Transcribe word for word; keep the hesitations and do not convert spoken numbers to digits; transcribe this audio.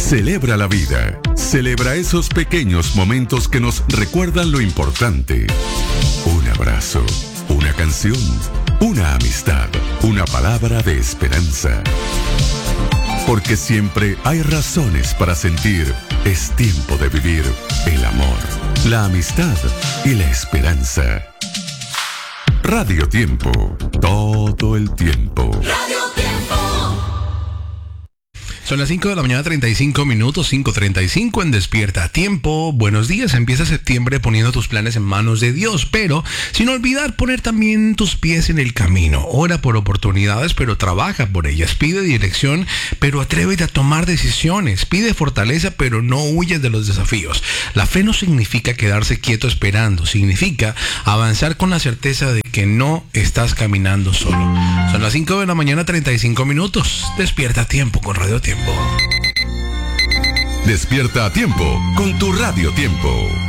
Celebra la vida. Celebra esos pequeños momentos que nos recuerdan lo importante. Un abrazo, una canción, una amistad, una palabra de esperanza. Porque siempre hay razones para sentir. Es tiempo de vivir el amor, la amistad y la esperanza. Radio Tiempo, todo el tiempo. Radio Tiempo. Son las cinco de la mañana, treinta y cinco minutos, cinco treinta y cinco en Despierta a Tiempo. Buenos días, empieza septiembre poniendo tus planes en manos de Dios, pero sin olvidar poner también tus pies en el camino. Ora por oportunidades, pero trabaja por ellas. Pide dirección, pero atrévete a tomar decisiones. Pide fortaleza, pero no huyes de los desafíos. La fe no significa quedarse quieto esperando, significa avanzar con la certeza de que no estás caminando solo. Son las cinco de la mañana, treinta y cinco minutos. Despierta a Tiempo con Radio Tiempo. Despierta a Tiempo con tu Radio Tiempo.